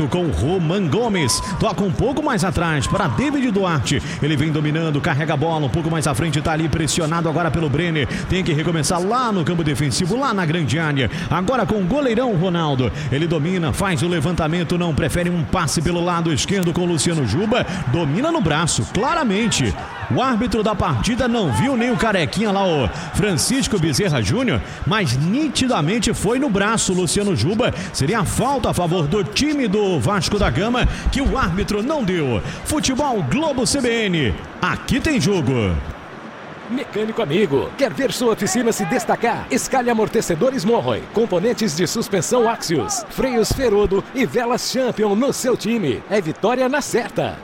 direito com Roman Gomes. Toca um pouco mais atrás para David Duarte. Ele vem dominando, carrega a bola um pouco mais à frente, tá ali pressionado agora pelo Brenner. Tem que recomeçar lá no campo defensivo, lá na grande área. Agora com o goleirão Ronaldo. Ele domina, faz o levantamento, não prefere um passe pelo lado esquerdo com o Luciano Juba. Domina no braço, claramente. O árbitro da partida não viu nem o carequinha lá, o Francisco Bezerra Júnior, mas nitidamente foi no braço Luciano Juba. Seria a falta a favor do time do Vasco da Gama que o árbitro não deu. Futebol Globo CBN, aqui tem jogo. Mecânico amigo, quer ver sua oficina se destacar? Escalhe amortecedores Monroy, componentes de suspensão Axios, freios Ferodo e velas Champion no seu time. É vitória na certa.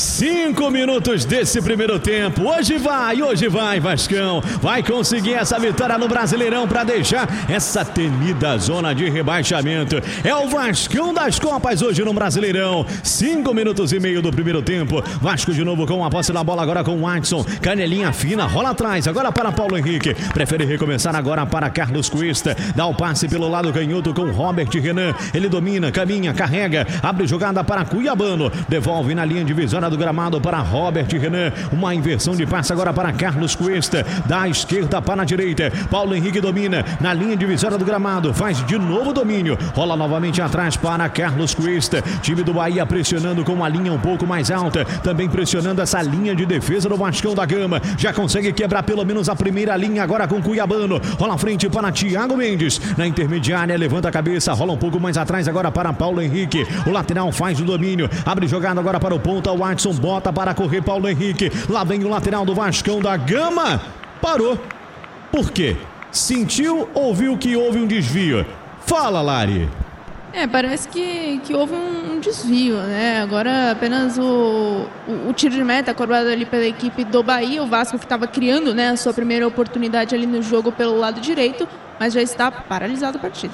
5 minutos desse primeiro tempo. Hoje vai, Vascão. Vai conseguir essa vitória no Brasileirão para deixar essa temida zona de rebaixamento. É o Vascão das Copas hoje no Brasileirão. 5 minutos e meio do primeiro tempo. Vasco de novo com a posse da bola agora com o Watson. Canelinha fina, rola atrás. Agora para Paulo Henrique. Prefere recomeçar agora para Carlos Cuesta. Dá o passe pelo lado canhoto com Robert Renan. Ele domina, caminha, carrega. Abre jogada para Cuiabano. Devolve na linha divisória do gramado para Robert Renan. Uma inversão de passe agora para Carlos Cuesta. Da esquerda para a direita. Paulo Henrique domina na linha divisória do gramado. Faz de novo domínio. Rola novamente atrás para Carlos Cuesta. Time do Bahia pressionando com uma linha um pouco mais alta. Também pressionando essa linha de defesa do Vascão da Gama. Já consegue quebrar pelo menos a primeira linha agora com Cuiabano. Rola à frente para Thiago Mendes. Na intermediária levanta a cabeça. Rola um pouco mais atrás agora para Paulo Henrique. O lateral faz o domínio. Abre jogada agora para o ponta. O Watson bota para correr Paulo Henrique. Lá vem o lateral do Vascão da Gama. Parou. Por quê? Sentiu ou viu que houve um desvio? Fala, Lari. Parece que houve um desvio, né? Agora apenas o tiro de meta cobrado ali pela equipe do Bahia. O Vasco que estava criando, né, a sua primeira oportunidade ali no jogo pelo lado direito, mas já está paralisado a partida.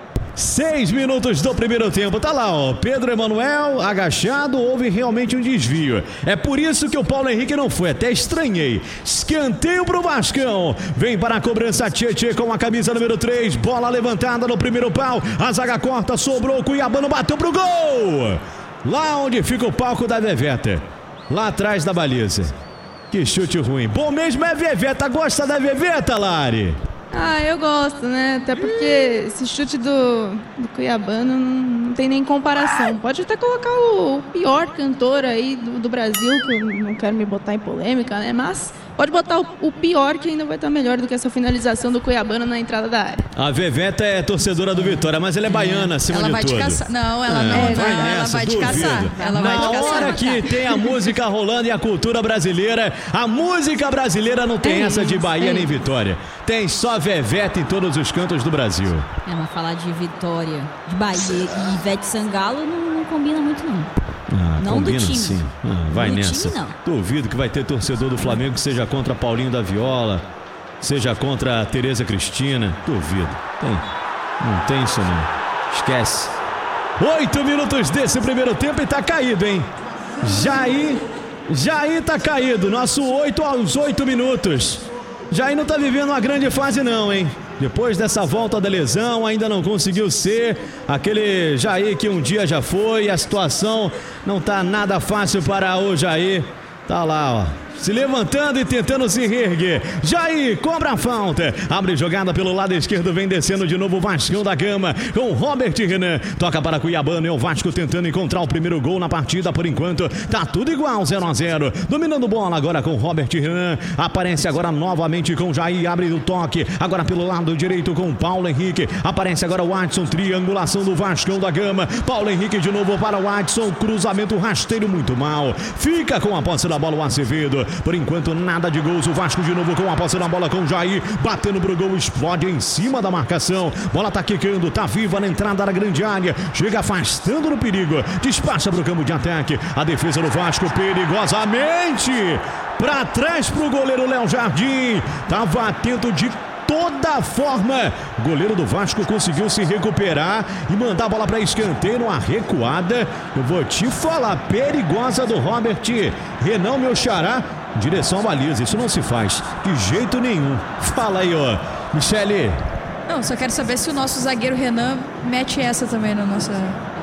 6 minutos do primeiro tempo. Tá lá, ó. Pedro Emanuel agachado. Houve realmente um desvio. É por isso que o Paulo Henrique não foi. Até estranhei. Escanteio pro Vascão. Vem para a cobrança Tietê com a camisa número 3. Bola levantada no primeiro pau. A zaga corta. Sobrou. Cuiabano bateu pro gol. Lá onde fica o palco da Veveta. Lá atrás da baliza. Que chute ruim. Bom mesmo é Veveta. Gosta da Veveta, Lari? Eu gosto, né? Até porque esse chute do Cuiabano não tem nem comparação. Pode até colocar o pior cantor aí do Brasil, que eu não quero me botar em polêmica, né? Mas pode botar o pior, que ainda vai estar melhor do que essa finalização do Cuiabano na entrada da área. A Veveta é torcedora do Vitória, mas ela é baiana acima de tudo. Não, ela vai te caçar. Na hora que tem a música rolando e a cultura brasileira, a música brasileira não tem essa de Bahia nem Vitória. Tem só Veveta em todos os cantos do Brasil. Mas falar de Vitória, de Bahia e Ivete Sangalo não combina muito, não. Não combina, do time. Sim. Vai do nessa. Time, não. Duvido que vai ter torcedor do Flamengo que seja contra Paulinho da Viola, seja contra a Tereza Cristina. Duvido. Não tem isso não. Esquece. 8 minutos desse primeiro tempo e tá caído, hein? Jair tá caído. Nosso 8 aos 8 minutos. Jair não tá vivendo uma grande fase não, hein? Depois dessa volta da lesão, ainda não conseguiu ser aquele Jair que um dia já foi. A situação não tá nada fácil para o Jair. Tá lá, ó. Se levantando e tentando se reerguer. Jair cobra a falta. Abre jogada pelo lado esquerdo. Vem descendo de novo o Vascão da Gama com Robert Renan. Toca para Cuiabano. É o Vasco tentando encontrar o primeiro gol na partida. Por enquanto tá tudo igual, 0-0. Dominando bola agora com Robert Renan. Aparece agora novamente com Jair. Abre o toque. Agora pelo lado direito com Paulo Henrique. Aparece agora o Watson. Triangulação do Vascão da Gama. Paulo Henrique de novo para o Watson. Cruzamento rasteiro muito mal. Fica com a posse da bola o Acevedo. Por enquanto, nada de gols. O Vasco de novo com a posse da bola com o Jair. Batendo pro gol, explode em cima da marcação. Bola tá quicando, tá viva na entrada da grande área. Chega afastando no perigo. Despacha pro campo de ataque. A defesa do Vasco perigosamente pra trás pro goleiro Léo Jardim. Tava atento de toda forma. O goleiro do Vasco conseguiu se recuperar e mandar a bola para escanteio numa recuada. Eu vou te falar, perigosa do Robert Renan, meu xará, direção à baliza. Isso não se faz de jeito nenhum. Fala aí, ó, Michele. Não, só quero saber se o nosso zagueiro Renan mete essa também na nossa...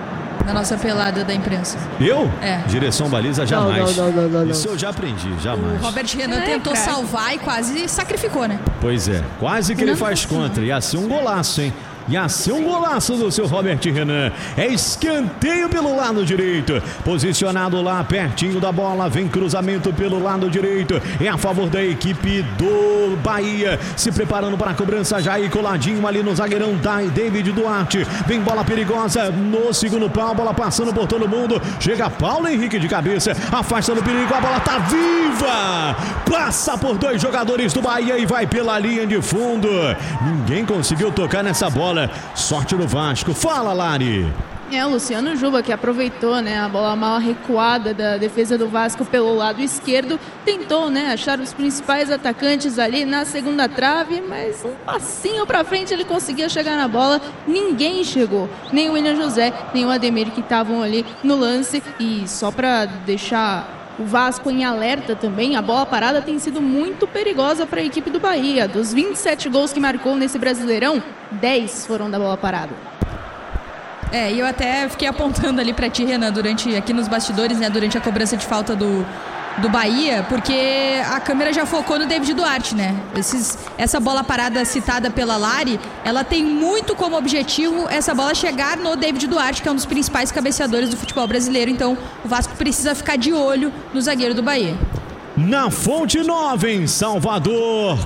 na nossa pelada da imprensa. Eu? É. Direção baliza, jamais. Não. Isso eu já aprendi, jamais. O Robert Renan tentou salvar e quase sacrificou, né? Pois é, quase que ele faz contra. Ia ser um golaço, hein? Ia ser um golaço do seu Robert Renan. É escanteio pelo lado direito. Posicionado lá pertinho da bola. Vem cruzamento pelo lado direito. É a favor da equipe do Bahia. Se preparando para a cobrança. Jair coladinho ali no zagueirão David Duarte. Vem bola perigosa no segundo pau. Bola passando por todo mundo. Chega Paulo Henrique de cabeça. Afasta do perigo. A bola tá viva. Passa por 2 jogadores do Bahia e vai pela linha de fundo. Ninguém conseguiu tocar nessa bola. Sorte do Vasco. Fala, Lari. O Luciano Juba, que aproveitou, né, a bola mal recuada da defesa do Vasco pelo lado esquerdo, tentou, né, achar os principais atacantes ali na segunda trave, mas um passinho pra frente ele conseguia chegar na bola. Ninguém chegou, nem o William José, nem o Ademir, que estavam ali no lance. E só pra deixar o Vasco em alerta também, a bola parada tem sido muito perigosa para a equipe do Bahia. Dos 27 gols que marcou nesse Brasileirão, 10 foram da bola parada. E eu até fiquei apontando ali pra ti, Renan, aqui nos bastidores, né, durante a cobrança de falta do Bahia, porque a câmera já focou no David Duarte, né? Essa bola parada citada pela Lari, ela tem muito como objetivo essa bola chegar no David Duarte, que é um dos principais cabeceadores do futebol brasileiro. Então o Vasco precisa ficar de olho no zagueiro do Bahia. Na Fonte Nova, em Salvador,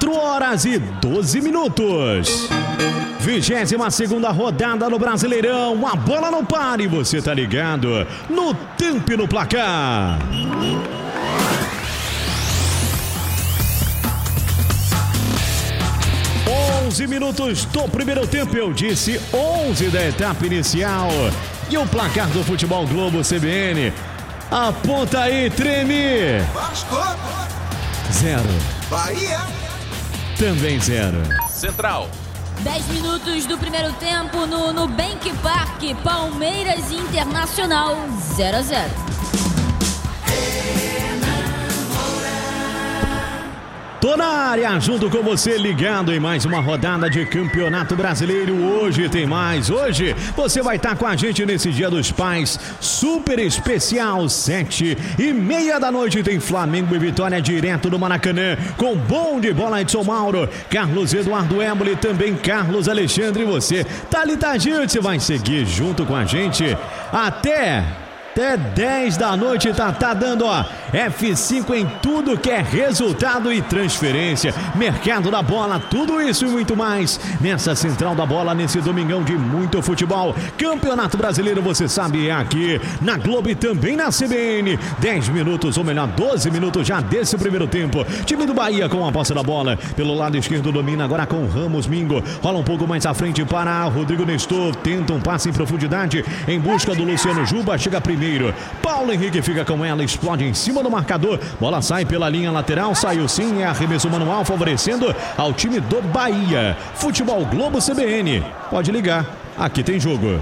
4h12. 22ª rodada no Brasileirão. A bola não para e você tá ligado no tempo e no placar. 11 minutos do primeiro tempo, eu disse 11 da etapa inicial. E o placar do Futebol Globo CBN. Aponta aí, treme. Vasco. 0. Bahia. Também 0. Central. 10 minutos do primeiro tempo no Nubank Park. Palmeiras e Internacional 0-0. Tô na área, junto com você, ligado em mais uma rodada de Campeonato Brasileiro. Hoje tem mais. Hoje você vai estar com a gente nesse Dia dos Pais super especial. 7h30 da noite tem Flamengo e Vitória direto do Maracanã, com bom de bola Edson Mauro, Carlos Eduardo Éboli, também Carlos Alexandre. E você, Thalita Gil, você vai seguir junto com a gente até 10 da noite, tá dando, ó, F5 em tudo que é resultado e transferência, mercado da bola, tudo isso e muito mais nessa Central da Bola, nesse domingão de muito futebol. Campeonato Brasileiro, você sabe, é aqui na Globo e também na CBN. 10 minutos, ou melhor, 12 minutos já desse primeiro tempo. Time do Bahia com a posse da bola pelo lado esquerdo, domina agora com Ramos Mingo, rola um pouco mais à frente para Rodrigo Nestor, tenta um passe em profundidade em busca do Luciano Juba, chega primeiro. Paulo Henrique fica com ela, explode em cima do marcador, bola sai pela linha lateral, saiu sim, é arremesso manual favorecendo ao time do Bahia. Futebol Globo CBN, pode ligar, aqui tem jogo.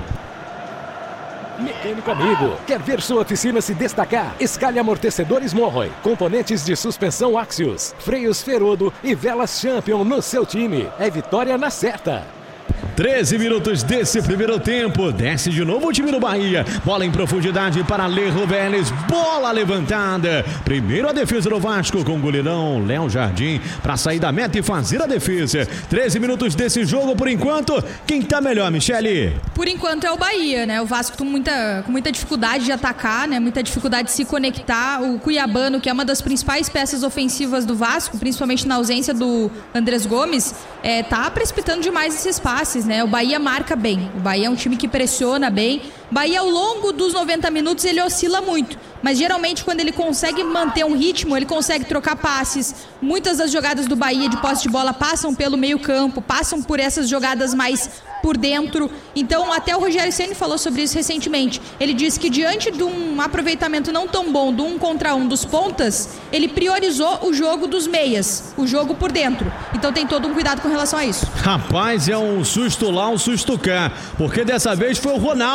Mecânico amigo, quer ver sua oficina se destacar? Escalhe amortecedores Monroy, componentes de suspensão Axios, freios Ferodo e velas Champion no seu time. É vitória na certa. 13 minutos desse primeiro tempo, desce de novo o time do Bahia, bola em profundidade para Lerro Vélez, bola levantada, primeiro a defesa do Vasco com o goleirão Léo Jardim para sair da meta e fazer a defesa. 13 minutos desse jogo, por enquanto, quem tá melhor, Michele? Por enquanto é o Bahia, né? O Vasco com muita dificuldade de atacar, né? Muita dificuldade de se conectar. O Cuiabano, que é uma das principais peças ofensivas do Vasco, principalmente na ausência do Andrés Gomes, tá precipitando demais esses passes, né? O Bahia marca bem, o Bahia é um time que pressiona bem. Bahia, ao longo dos 90 minutos, ele oscila muito, mas geralmente quando ele consegue manter um ritmo, ele consegue trocar passes. Muitas das jogadas do Bahia de posse de bola passam pelo meio campo, passam por essas jogadas mais por dentro. Então até o Rogério Ceni falou sobre isso recentemente. Ele disse que diante de um aproveitamento não tão bom do 1 contra 1 dos pontas, ele priorizou o jogo dos meias, o jogo por dentro. Então tem todo um cuidado com relação a isso. Rapaz, é um susto lá, um susto cá, porque dessa vez foi o Ronaldo, goleiro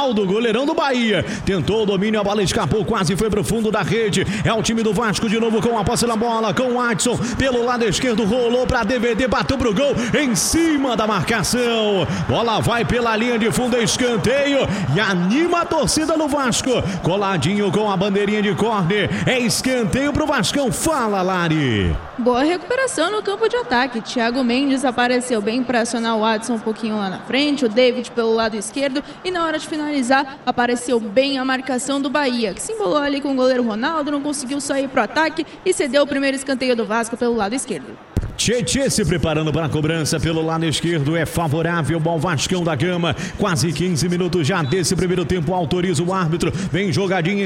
goleirão do Bahia. Tentou o domínio, a bola escapou, quase foi pro fundo da rede. É o time do Vasco de novo com a posse da bola, com o Adson pelo lado esquerdo, rolou pra DVD, bateu pro gol, em cima da marcação. Bola vai pela linha de fundo, escanteio e anima a torcida do Vasco. Coladinho com a bandeirinha de córner, é escanteio pro Vascão. Fala, Lari. Boa recuperação no campo de ataque. Thiago Mendes apareceu bem para acionar o Adson um pouquinho lá na frente, o David pelo lado esquerdo, e na hora de finalizar apareceu bem a marcação do Bahia, que se embolou ali com o goleiro Ronaldo, não conseguiu sair pro ataque e cedeu o primeiro escanteio do Vasco pelo lado esquerdo. Tietê se preparando para a cobrança pelo lado esquerdo, é favorável ao Vascão da Gama. Quase 15 minutos já desse primeiro tempo, autoriza o árbitro. Vem jogadinha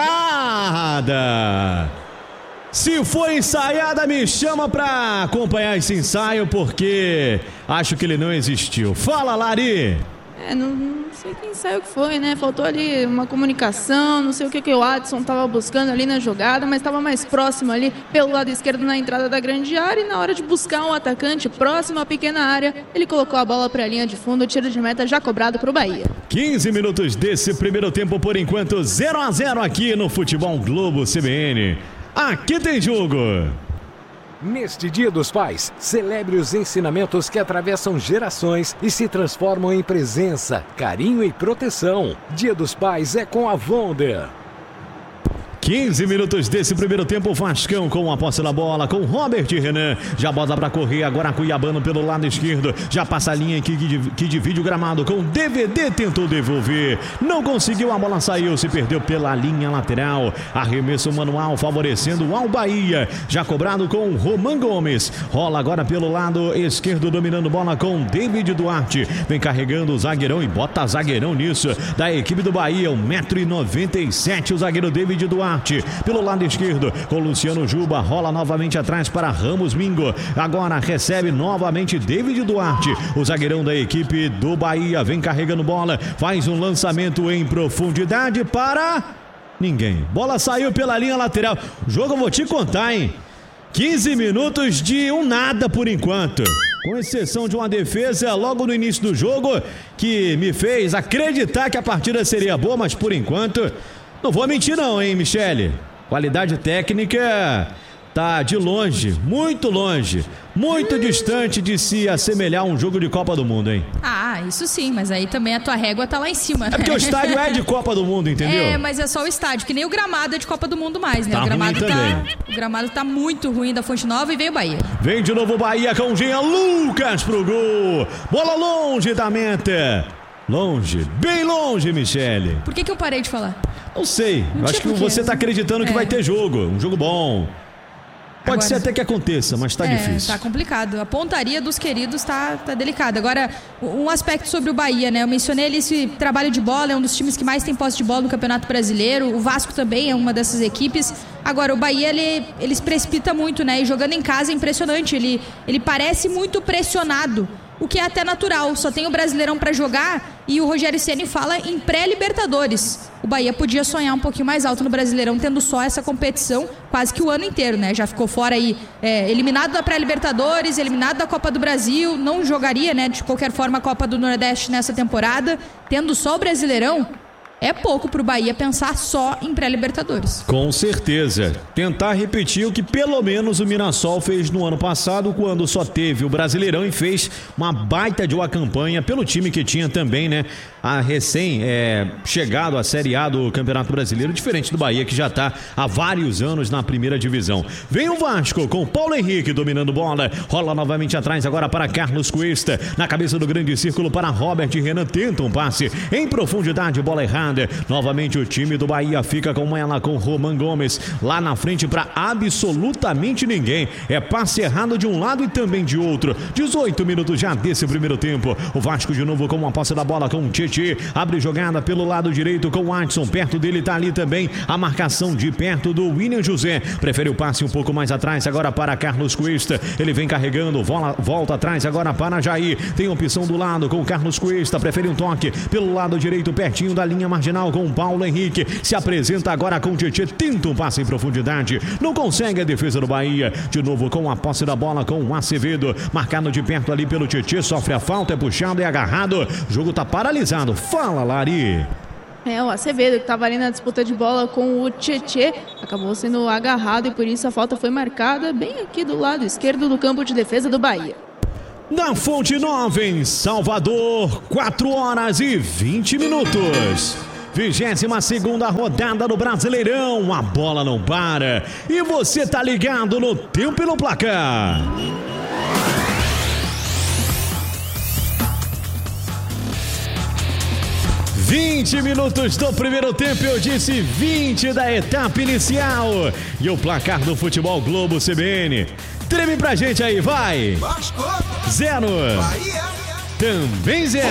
ensaiada. Se for ensaiada, me chama para acompanhar esse ensaio, porque acho que ele não existiu. Fala, Lari. Não sei que ensaio que foi, né? Faltou ali uma comunicação, não sei o que o Adson estava buscando ali na jogada, mas estava mais próximo ali pelo lado esquerdo na entrada da grande área, e na hora de buscar um atacante próximo à pequena área, ele colocou a bola para a linha de fundo, tiro de meta já cobrado para o Bahia. 15 minutos desse primeiro tempo, por enquanto 0-0 aqui no Futebol Globo CBN. Aqui tem jogo. Neste Dia dos Pais, celebre os ensinamentos que atravessam gerações e se transformam em presença, carinho e proteção. Dia dos Pais é com a Wonder. 15 minutos desse primeiro tempo, Vascão com a posse da bola, com Robert Renan, já bota pra correr, agora Cuiabano pelo lado esquerdo, já passa a linha aqui que divide o gramado, com DVD, tentou devolver, não conseguiu, a bola saiu, se perdeu pela linha lateral, arremesso manual favorecendo ao Bahia, já cobrado com Roman Gomes, rola agora pelo lado esquerdo, dominando bola com David Duarte, vem carregando o zagueirão e bota zagueirão nisso, da equipe do Bahia, 1,97 m, o zagueiro David Duarte, pelo lado esquerdo, com Luciano Juba, rola novamente atrás para Ramos Mingo, agora recebe novamente David Duarte, o zagueirão da equipe do Bahia, vem carregando bola, faz um lançamento em profundidade para ninguém, bola saiu pela linha lateral. O jogo eu vou te contar, hein? 15 minutos de um nada por enquanto, com exceção de uma defesa logo no início do jogo que me fez acreditar que a partida seria boa, mas por enquanto não vou mentir não, hein, Michele? Qualidade técnica tá de longe, muito distante de se assemelhar a um jogo de Copa do Mundo, hein? Ah, isso sim, mas aí também a tua régua tá lá em cima, né? É porque o estádio é de Copa do Mundo, entendeu? É, mas é só o estádio, que nem o gramado é de Copa do Mundo mais, né? Tá ruim também. O gramado tá muito ruim da Fonte Nova e veio o Bahia. Vem de novo o Bahia com o Jean Lucas pro gol. Bola longe da meta. Longe, bem longe, Michele. Por que eu parei de falar? Não sei, eu acho que você tá acreditando que vai ter jogo, um jogo bom. Pode ser até que aconteça, mas tá difícil. Tá complicado. A pontaria dos queridos tá delicada. Agora, um aspecto sobre o Bahia, né? Eu mencionei ali esse trabalho de bola, é um dos times que mais tem posse de bola no Campeonato Brasileiro. O Vasco também é uma dessas equipes. Agora, o Bahia, ele se precipita muito, né? E jogando em casa é impressionante. Ele parece muito pressionado, o que é até natural. Só tem o Brasileirão para jogar e o Rogério Ceni fala em pré-Libertadores. O Bahia podia sonhar um pouquinho mais alto no Brasileirão, tendo só essa competição quase que o ano inteiro, né? Já ficou fora aí, eliminado da pré-Libertadores, eliminado da Copa do Brasil, não jogaria, né, de qualquer forma a Copa do Nordeste nessa temporada, tendo só o Brasileirão. É pouco pro Bahia pensar só em pré-Libertadores. Com certeza. Tentar repetir o que pelo menos o Mirassol fez no ano passado, quando só teve o Brasileirão e fez uma baita de uma campanha pelo time que tinha também, né? A chegado à Série A do Campeonato Brasileiro, diferente do Bahia, que já está há vários anos na primeira divisão. Vem o Vasco com Paulo Henrique dominando bola, rola novamente atrás agora para Carlos Cuesta, na cabeça do grande círculo para Robert Renan, tenta um passe em profundidade, bola errada. Novamente o time do Bahia fica com ela, com Roman Gomes lá na frente para absolutamente ninguém. É passe errado de um lado e também de outro. 18 minutos já desse primeiro tempo. O Vasco de novo com uma posse da bola com o Tietê. Abre jogada pelo lado direito com o Adson. Perto dele tá ali também a marcação de perto do William José. Prefere o passe um pouco mais atrás agora para Carlos Cuesta. Ele vem carregando, volta atrás agora para Jair. Tem opção do lado com o Carlos Cuesta. Prefere um toque pelo lado direito, pertinho da linha marginal com o Paulo Henrique. Se apresenta agora com o Tietê. Tenta um passe em profundidade. Não consegue a defesa do Bahia. De novo com a posse da bola com o Acevedo. Marcado de perto ali pelo Tietê. Sofre a falta, é puxado e agarrado. O jogo tá paralisado. Fala, Lari. O Acevedo, que estava ali na disputa de bola com o Tietê, acabou sendo agarrado e por isso a falta foi marcada bem aqui do lado esquerdo do campo de defesa do Bahia. Na Fonte Nova, em Salvador, 4h20. 22ª rodada do Brasileirão, a bola não para e você tá ligado no tempo e no placar. ...20 minutos do primeiro tempo, eu disse 20 da etapa inicial. E o placar do Futebol Globo CBN. Treme pra gente aí, vai! 0. Também 0.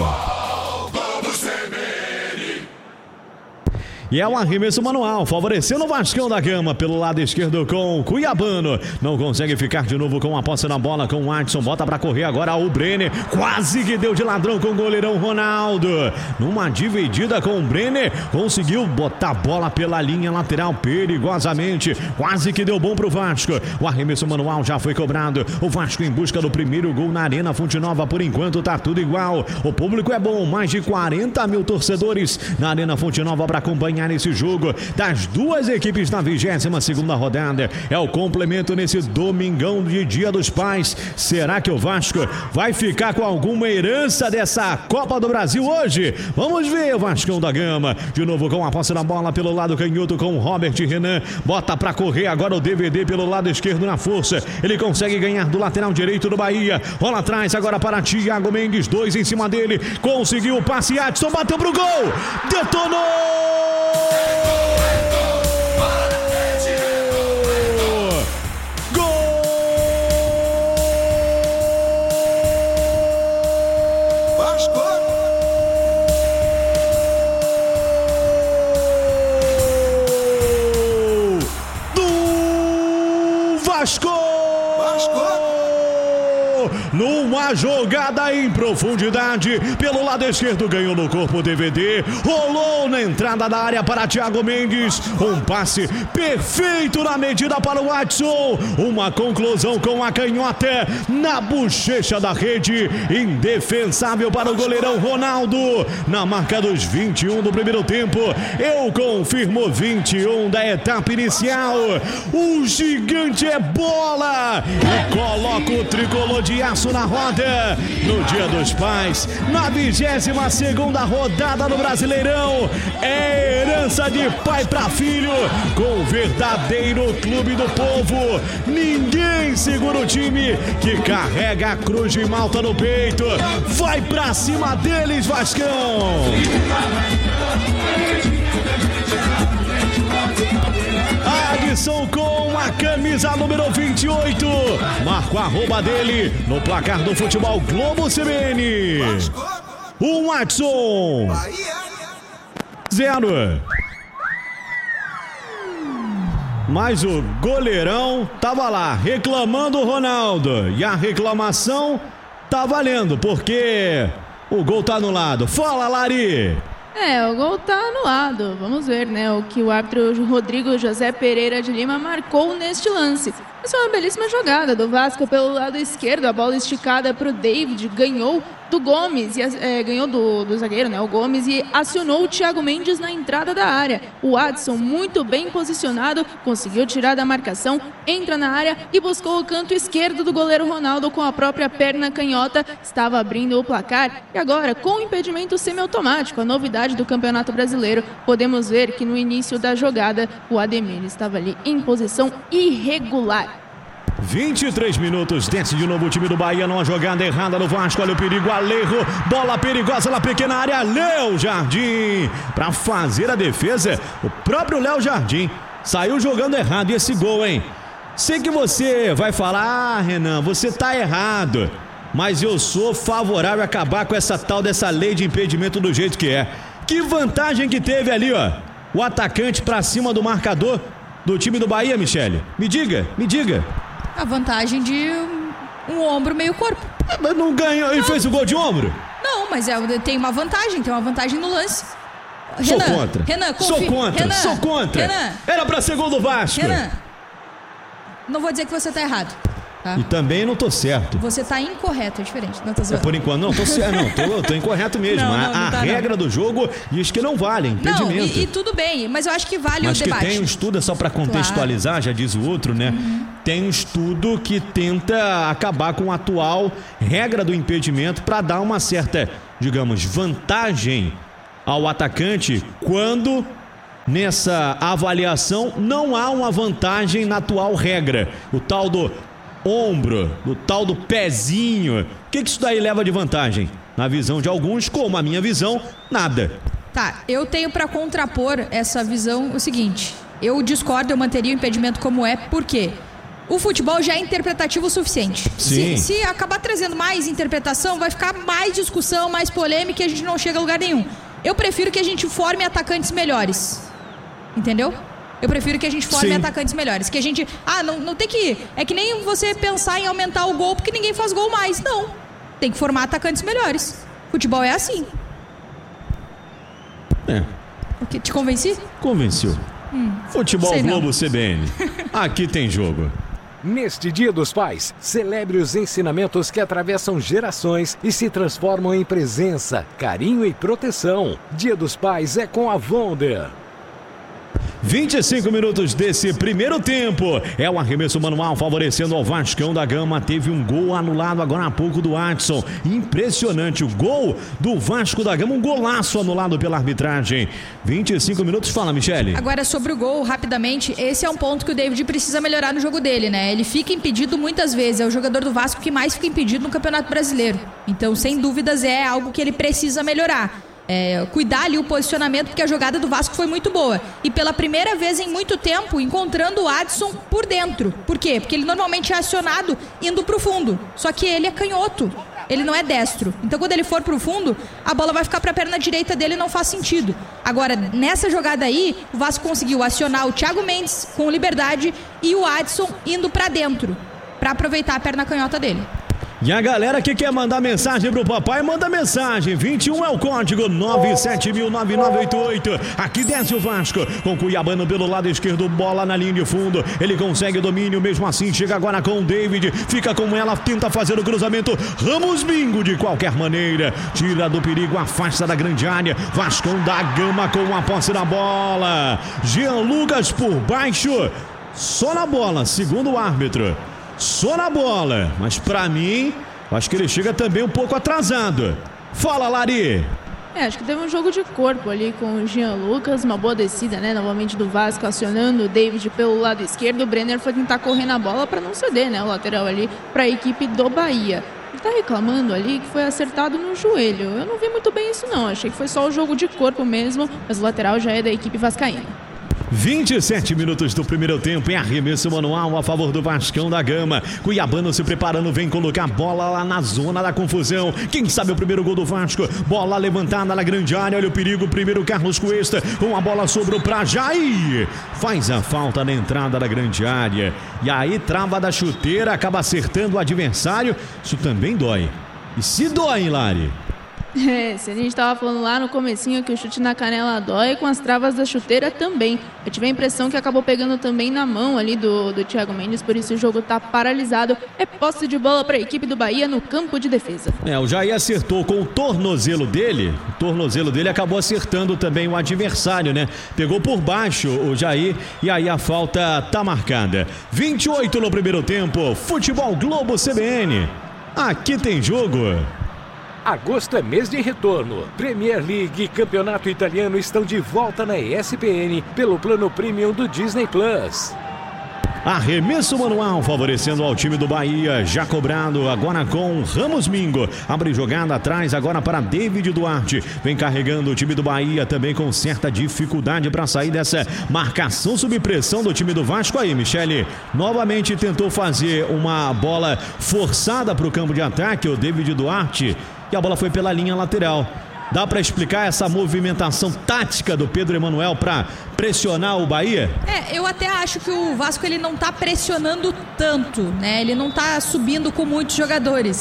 E é um arremesso manual, favorecendo o Vascão da Gama pelo lado esquerdo com o Cuiabano. Não consegue ficar de novo com a posse na bola com o Adson. Bota pra correr agora o Brenner. Quase que deu de ladrão com o goleirão Ronaldo. Numa dividida com o Brenner, conseguiu botar a bola pela linha lateral perigosamente. Quase que deu bom pro Vasco. O arremesso manual já foi cobrado. O Vasco em busca do primeiro gol na Arena Fonte Nova. Por enquanto tá tudo igual. O público é bom, mais de 40 mil torcedores na Arena Fonte Nova para acompanhar nesse jogo das duas equipes na 22ª rodada. É o complemento nesse domingão de Dia dos Pais. Será que o Vasco vai ficar com alguma herança dessa Copa do Brasil hoje? Vamos ver o Vascão da Gama. De novo com a posse da bola pelo lado canhoto com o Robert Renan. Bota pra correr agora o DVD pelo lado esquerdo na força. Ele consegue ganhar do lateral direito do Bahia. Rola atrás agora para Thiago Mendes. 2 em cima dele. Conseguiu o passe. Adson bateu pro gol. Detonou! Numa jogada em profundidade, pelo lado esquerdo ganhou no corpo o DVD, rolou na entrada da área para Thiago Mendes, um passe perfeito na medida para o Adson, uma conclusão com a canhota na bochecha da rede, indefensável para o goleirão Ronaldo, na marca dos 21 do primeiro tempo. Eu confirmo 21 da etapa inicial. O gigante é bola e coloca o tricolor de aço na roda no Dia dos Pais, na 22ª rodada do Brasileirão. É herança de pai para filho, com o verdadeiro clube do povo. Ninguém segura o time que carrega a cruz de Malta no peito. Vai pra cima deles, Vascão! Adson com a camisa número 28. Marca o arroba dele no placar do Futebol Globo CBN. Adson 0. Mas o goleirão tava lá reclamando o Ronaldo. E a reclamação tá valendo, porque o gol tá anulado. Fala, Lari! O gol tá anulado. Vamos ver, né, o que o árbitro Rodrigo José Pereira de Lima marcou neste lance. Essa é uma belíssima jogada do Vasco pelo lado esquerdo. A bola esticada para o David, ganhou do Gomes, ganhou do zagueiro, né, o Gomes, e acionou o Thiago Mendes na entrada da área. O Adson, muito bem posicionado, conseguiu tirar da marcação, entra na área e buscou o canto esquerdo do goleiro Ronaldo com a própria perna canhota, estava abrindo o placar. E agora, com o impedimento semiautomático, a novidade do Campeonato Brasileiro, podemos ver que no início da jogada o Ademir estava ali em posição irregular. 23 minutos, desce de novo o time do Bahia numa jogada errada no Vasco. Olha o perigo, Alejo, bola perigosa na pequena área, Léo Jardim para fazer a defesa. O próprio Léo Jardim saiu jogando errado. E esse gol, hein? Sei que você vai falar, Renan, você tá errado, mas eu sou favorável a acabar com essa tal dessa lei de impedimento do jeito que é. Que vantagem que teve ali, ó, o atacante pra cima do marcador do time do Bahia, Michele? Me diga. A vantagem de um ombro, meio corpo. Mas não ganhou, ele fez o gol de ombro? Não, mas tem uma vantagem no lance. Sou contra. Renan, Sou contra. Renan. Era pra ser gol do Vasco. Renan, não vou dizer que você tá errado. Tá? E também não tô certo. Você tá incorreto, é diferente. Não tô zoando. Por enquanto, não, tô certo, não, tô incorreto mesmo. A regra do jogo diz que não vale, impedimento. Não, e tudo bem, mas eu acho que vale o debate. Mas que tem um estudo, só para contextualizar, já diz o outro, né? Tem um estudo que tenta acabar com a atual regra do impedimento para dar uma certa, digamos, vantagem ao atacante quando nessa avaliação não há uma vantagem na atual regra. O tal do ombro, o tal do pezinho. O que isso daí leva de vantagem? Na visão de alguns, como a minha visão, nada. Tá, eu tenho para contrapor essa visão o seguinte. Eu discordo, eu manteria o impedimento como é, por quê? O futebol já é interpretativo o suficiente. Sim. Se acabar trazendo mais interpretação, vai ficar mais discussão, mais polêmica e a gente não chega a lugar nenhum. Eu prefiro que a gente forme atacantes melhores. Entendeu? Eu prefiro que a gente forme atacantes melhores. Que a gente... não tem que... É que nem você pensar em aumentar o gol porque ninguém faz gol mais. Não. Tem que formar atacantes melhores. Futebol é assim. Te convenci? Convenceu. Futebol Globo CBN. Aqui tem jogo. Neste Dia dos Pais, celebre os ensinamentos que atravessam gerações e se transformam em presença, carinho e proteção. Dia dos Pais é com a Wonder. 25 minutos desse primeiro tempo. É o arremesso manual favorecendo ao Vascão da Gama. Teve um gol anulado agora há pouco do Adson. Impressionante o gol do Vasco da Gama. Um golaço anulado pela arbitragem. 25 minutos. Fala, Michele. Agora sobre o gol, rapidamente. Esse é um ponto que o David precisa melhorar no jogo dele, né? Ele fica impedido muitas vezes. É o jogador do Vasco que mais fica impedido no Campeonato Brasileiro. Então, sem dúvidas, é algo que ele precisa melhorar. Cuidar ali o posicionamento, porque a jogada do Vasco foi muito boa. E pela primeira vez em muito tempo, encontrando o Adson por dentro. Por quê? Porque ele normalmente é acionado indo pro fundo. Só que ele é canhoto. Ele não é destro. Então quando ele for pro fundo, a bola vai ficar pra perna direita dele e não faz sentido. Agora, nessa jogada aí, o Vasco conseguiu acionar o Thiago Mendes com liberdade e o Adson indo pra dentro, pra aproveitar a perna canhota dele. E a galera que quer mandar mensagem pro papai, manda mensagem. 21 é o código 970009988. Aqui desce o Vasco com Cuiabano pelo lado esquerdo, bola na linha de fundo. Ele consegue o domínio, mesmo assim chega agora com o David. Fica com ela, tenta fazer o cruzamento. Ramos Bingo de qualquer maneira. Tira do perigo, afasta da grande área. Vascão da Gama com a posse da bola. Jean Lucas por baixo. Só na bola, segundo o árbitro. Só na bola, mas pra mim, acho que ele chega também um pouco atrasado. Fala, Lari. Acho que teve um jogo de corpo ali com o Jean Lucas, uma boa descida, né, novamente do Vasco, acionando o David pelo lado esquerdo. O Brenner foi tentar correr na bola pra não ceder, né, o lateral ali pra equipe do Bahia. Ele tá reclamando ali que foi acertado no joelho. Eu não vi muito bem isso não, achei que foi só o jogo de corpo mesmo, mas o lateral já é da equipe vascaína. 27 minutos do primeiro tempo em arremesso manual a favor do Vascão da Gama. Cuiabano se preparando, vem colocar a bola lá na zona da confusão. Quem sabe o primeiro gol do Vasco? Bola levantada na grande área, olha o perigo. Primeiro Carlos Cuesta com a bola sobrou pra Jair. Faz a falta na entrada da grande área. E aí trava da chuteira, acaba acertando o adversário. Isso também dói. E se dói, Lari? Se a gente tava falando lá no comecinho que o chute na canela dói, com as travas da chuteira também. Eu tive a impressão que acabou pegando também na mão ali do Thiago Mendes, por isso o jogo tá paralisado. É posse de bola para a equipe do Bahia no campo de defesa. O Jair acertou com o tornozelo dele. O tornozelo dele acabou acertando também o adversário, né? Pegou por baixo o Jair e aí a falta tá marcada. 28 no primeiro tempo. Futebol Globo CBN. Aqui tem jogo. Agosto é mês de retorno. Premier League e Campeonato Italiano estão de volta na ESPN pelo plano premium do Disney Plus. Arremesso manual favorecendo ao time do Bahia, já cobrado agora com Ramos Mingo. Abre jogada atrás agora para David Duarte. Vem carregando o time do Bahia também com certa dificuldade para sair dessa marcação sob pressão do time do Vasco. Aí, Michele, novamente tentou fazer uma bola forçada para o campo de ataque, o David Duarte, e a bola foi pela linha lateral. Dá para explicar essa movimentação tática do Pedro Emanuel para pressionar o Bahia? Eu até acho que o Vasco ele não tá pressionando tanto, né? Ele não tá subindo com muitos jogadores.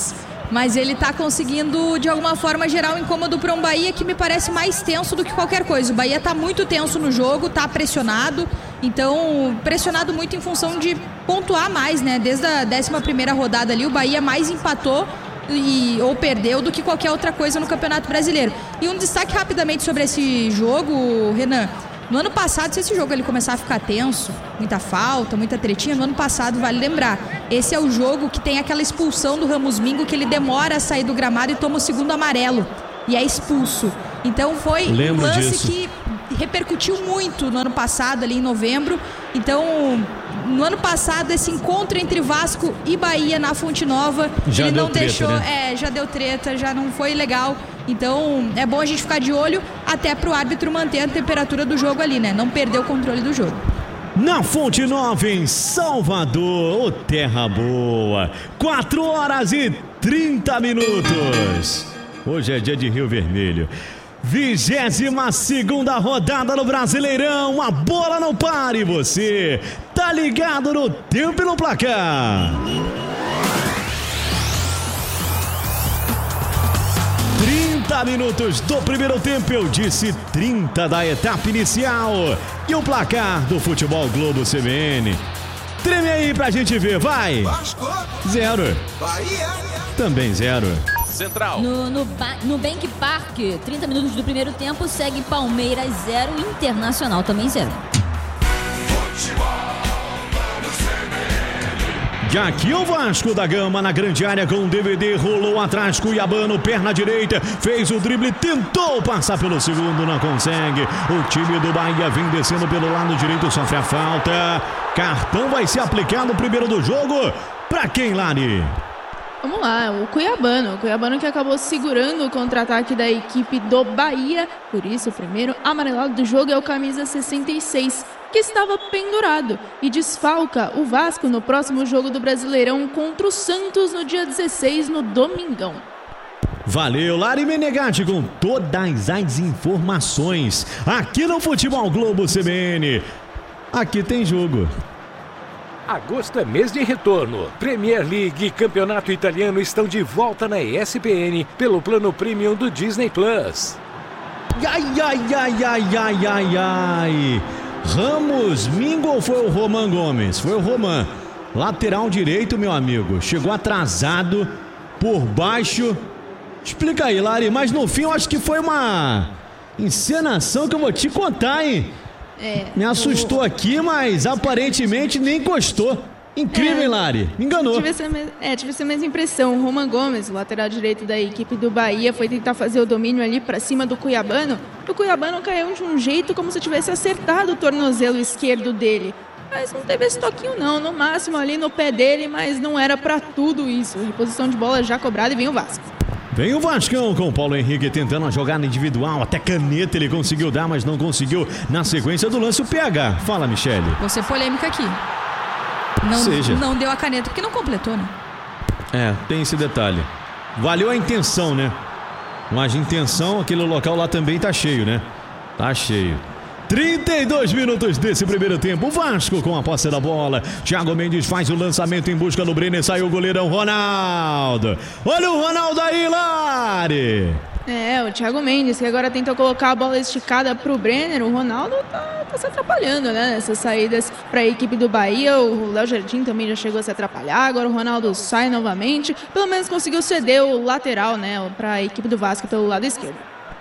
mas ele tá conseguindo, de alguma forma, gerar um incômodo para um Bahia que me parece mais tenso do que qualquer coisa. O Bahia tá muito tenso no jogo, tá pressionado, então pressionado muito em função de pontuar mais, né? Desde a 11ª rodada ali, o Bahia mais empatou ou perdeu do que qualquer outra coisa no Campeonato Brasileiro. E um destaque rapidamente sobre esse jogo, Renan. No ano passado, se esse jogo ele começar a ficar tenso, muita falta, muita tretinha, no ano passado, vale lembrar, esse é o jogo que tem aquela expulsão do Ramos Mingo, que ele demora a sair do gramado e toma o segundo amarelo e é expulso. Então foi um lance que repercutiu muito no ano passado, ali em novembro. Então, no ano passado, esse encontro entre Vasco e Bahia na Fonte Nova, já ele não deixou, né? Já deu treta, já não foi legal. Então, é bom a gente ficar de olho até pro árbitro manter a temperatura do jogo ali, né? Não perder o controle do jogo. Na Fonte Nova, em Salvador, terra boa, 4h30. Hoje é dia de Rio Vermelho. 22ª rodada no Brasileirão, a bola não para e você tá ligado no tempo e no placar. 30 minutos do primeiro tempo, eu disse 30 da etapa inicial. E o placar do Futebol Globo CBN. Treme aí pra gente ver, vai! Vasco 0. Bahia também 0. Central. No Bank Park, 30 minutos do primeiro tempo, segue Palmeiras 0, Internacional também 0. E aqui o Vasco da Gama na grande área com o DVD, rolou atrás, Cuiabano, perna direita, fez o drible, tentou passar pelo segundo, não consegue. O time do Bahia vem descendo pelo lado direito, sofre a falta. Cartão vai ser aplicado no primeiro do jogo. Pra quem, Lari? Vamos lá, o Cuiabano que acabou segurando o contra-ataque da equipe do Bahia. Por isso, o primeiro amarelado do jogo é o camisa 66, que estava pendurado e desfalca o Vasco no próximo jogo do Brasileirão contra o Santos no dia 16, no domingão. Valeu, Lari Menegatti, com todas as informações aqui no Futebol Globo CBN. Aqui tem jogo. Agosto é mês de retorno. Premier League e Campeonato Italiano estão de volta na ESPN pelo plano premium do Disney Plus. Ai. Ramos Mingo ou foi o Roman Gomes? Foi o Roman. Lateral direito, meu amigo. Chegou atrasado por baixo. Explica aí, Lari. Mas no fim eu acho que foi uma encenação que eu vou te contar, hein? Me assustou aqui, mas aparentemente nem encostou. Incrível, hein, Lari? Me enganou. Tive essa mesma impressão. O Roman Gomes, o lateral direito da equipe do Bahia, foi tentar fazer o domínio ali pra cima do Cuiabano. O Cuiabano caiu de um jeito como se tivesse acertado o tornozelo esquerdo dele. Mas não teve esse toquinho não, no máximo ali no pé dele, mas não era pra tudo isso. Reposição de bola já cobrada e vem o Vasco. Vem o Vascão com o Paulo Henrique tentando a jogada individual, até caneta ele conseguiu dar, mas não conseguiu na sequência do lance o PH. Fala, Michele. Vou ser polêmica aqui. Não deu a caneta porque não completou, né? Tem esse detalhe. Valeu a intenção, né? Mas a intenção, aquele local lá também tá cheio, né? Tá cheio. 32 minutos desse primeiro tempo. O Vasco com a posse da bola. Thiago Mendes faz o lançamento em busca do Brenner. Saiu o goleirão Ronaldo. Olha o Ronaldo aí, Lari. O Thiago Mendes, que agora tentou colocar a bola esticada pro Brenner. O Ronaldo tá se atrapalhando, né? Nessas saídas para a equipe do Bahia. O Léo Jardim também já chegou a se atrapalhar. Agora o Ronaldo sai novamente. Pelo menos conseguiu ceder o lateral, né? Para a equipe do Vasco pelo lado esquerdo.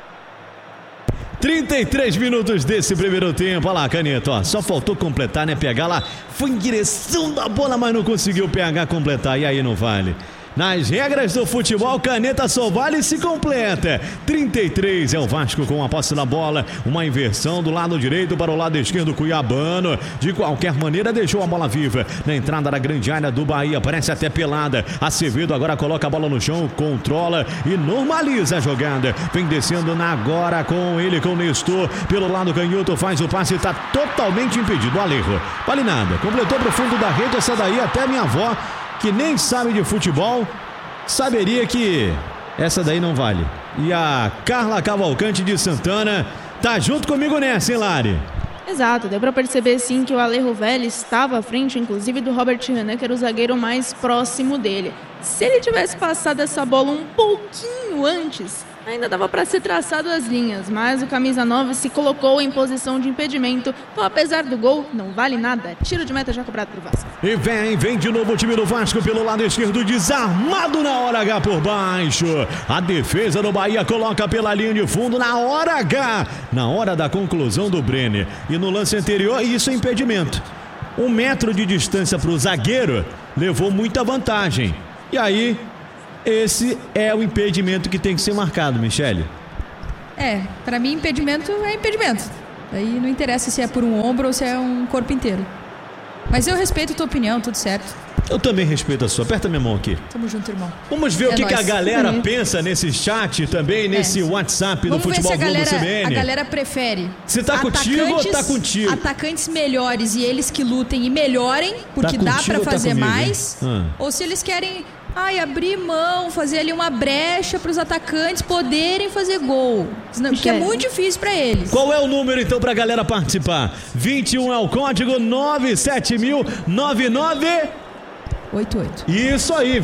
33 minutos desse primeiro tempo. Olha lá, caneta, ó. Só faltou completar, né? Pegar lá. Foi em direção da bola, mas não conseguiu pegar, completar. E aí não vale. Nas regras do futebol, caneta só vale se completa. 33 é o Vasco com a posse da bola. Uma inversão do lado direito para o lado esquerdo, Cuiabano. De qualquer maneira, deixou a bola viva. Na entrada da grande área do Bahia, parece até pelada. Acevedo agora coloca a bola no chão, controla e normaliza a jogada. Vem descendo agora com ele, com o Nestor. Pelo lado canhoto, faz o passe e está totalmente impedido. Alejo, vale nada. Completou para o fundo da rede, essa daí até minha avó, que nem sabe de futebol, saberia que essa daí não vale. E a Carla Cavalcante de Santana tá junto comigo nessa, hein, Lari? Exato, deu para perceber sim que o Alejo Velho estava à frente, inclusive do Robert Renan, que era o zagueiro mais próximo dele. Se ele tivesse passado essa bola um pouquinho antes, ainda dava para ser traçado as linhas, mas o camisa 9 se colocou em posição de impedimento. Então, apesar do gol, não vale nada. Tiro de meta já cobrado pro Vasco. E vem de novo o time do Vasco pelo lado esquerdo, desarmado na hora H por baixo. A defesa do Bahia coloca pela linha de fundo na hora H, na hora da conclusão do Brenner. E no lance anterior, isso é impedimento. 1 metro de distância para o zagueiro levou muita vantagem. E aí, esse é o impedimento que tem que ser marcado, Michele. Pra mim impedimento é impedimento. Aí não interessa se é por um ombro ou se é um corpo inteiro. Mas eu respeito a tua opinião, tudo certo. Eu também respeito a sua. Aperta minha mão aqui. Tamo junto, irmão. Vamos ver o que a galera pensa nesse chat também, nesse WhatsApp do Futebol Globo CBN. A galera prefere. Se tá contigo ou tá contigo? Atacantes melhores e eles que lutem e melhorem, porque dá pra fazer mais. Ou se eles querem... abrir mão, fazer ali uma brecha para os atacantes poderem fazer gol. Porque é muito difícil para eles. Qual é o número, então, para a galera participar? 21 é o código, 970009988. Isso aí,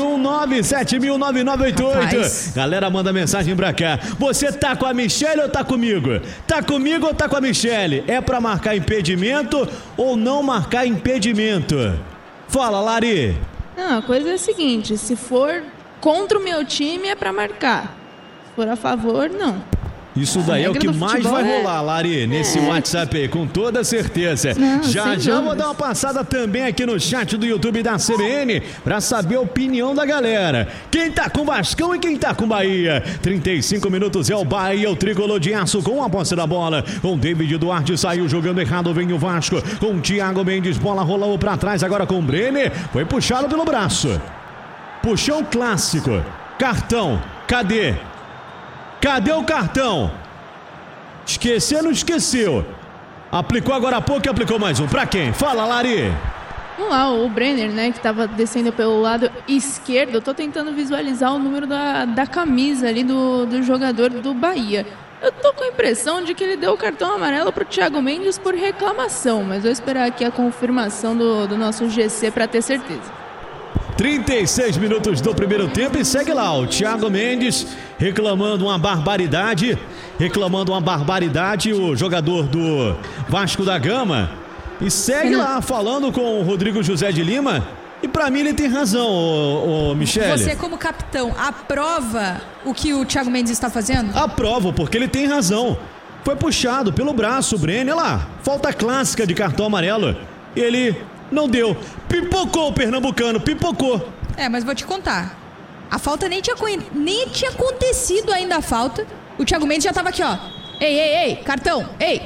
21970009988. Galera, manda mensagem pra cá. Você tá com a Michele ou tá comigo? Tá comigo ou tá com a Michele? É pra marcar impedimento ou não marcar impedimento? Fala, Lari. Não, a coisa é a seguinte, se for contra o meu time é pra marcar. Se for a favor, não. Isso daí é o que mais vai rolar, Lari, nesse WhatsApp aí, com toda certeza. Não, já vou dar uma passada também aqui no chat do YouTube da CBN pra saber a opinião da galera. Quem tá com Vascão e quem tá com Bahia? 35 minutos é o Bahia, o tricolor de aço com a posse da bola. Com David Duarte saiu jogando errado, vem o Vasco. Com o Thiago Mendes, bola rolou pra trás agora com o Brenner. Foi puxado pelo braço. Puxão clássico. Cartão. Cadê? Cadê o cartão? Esqueceu, não esqueceu. Aplicou agora há pouco e aplicou mais um. Pra quem? Fala, Lari. Vamos lá, o Brenner, né, que tava descendo pelo lado esquerdo. Eu tô tentando visualizar o número da camisa ali do jogador do Bahia. Eu tô com a impressão de que ele deu o cartão amarelo pro Thiago Mendes por reclamação, mas vou esperar aqui a confirmação do nosso GC pra ter certeza. 36 minutos do primeiro tempo e segue lá o Thiago Mendes reclamando uma barbaridade, o jogador do Vasco da Gama, e segue lá falando com o Rodrigo José de Lima, e pra mim ele tem razão, ô Michele. Você como capitão, aprova o que o Thiago Mendes está fazendo? Aprovo, porque ele tem razão. Foi puxado pelo braço o Brenner, lá, falta clássica de cartão amarelo, ele... não deu. Pipocou o pernambucano, pipocou. Mas vou te contar. A falta nem tinha acontecido ainda a falta. O Thiago Mendes já tava aqui, ó. Ei, cartão.